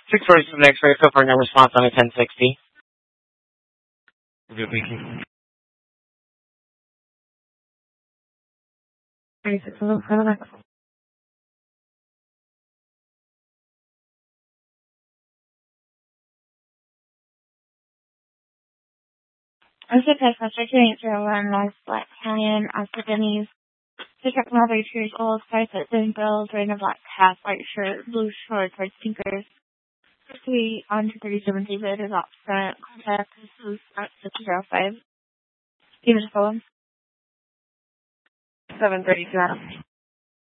647 X-ray, so far no response on a 1060. Good, thank you. 36 I'm so pissed. I'm starting to run North Black Canyon, after Denny's. To check my other 2 years old, 5'7" girls, wearing a black hat, white shirt, blue shorts, red sneakers. 3 on 237 David is up front. Contact is at 605. Steven's phone. 732 Adam.